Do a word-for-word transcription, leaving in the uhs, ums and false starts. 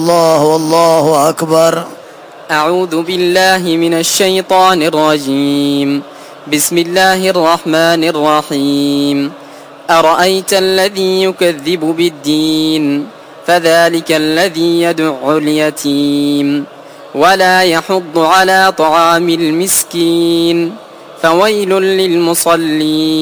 الله والله أكبر. أعوذ بالله من الشيطان الرجيم. بسم الله الرحمن الرحيم. أرأيت الذي يكذب بالدين فذلك الذي يدع اليتيم ولا يحض على طعام المسكين فويل للمصلين.